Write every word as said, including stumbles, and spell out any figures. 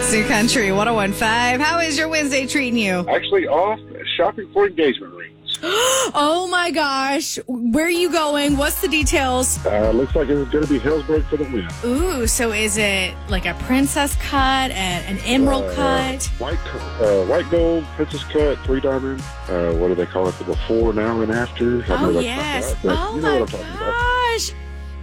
Zoo Country one oh one point five. How is your Wednesday treating you? Actually off shopping for engagement rings. Oh my gosh. Where are you going? What's the details? Uh, looks like it's going to be Hillsburg for the win. Ooh, so is it like a princess cut, and an emerald Uh, cut? White uh, white gold, princess cut, three diamond. Uh, what do they call it? The before, now, and after. I know Oh, that's not yes. that, but Oh you know my what I'm talking about. gosh.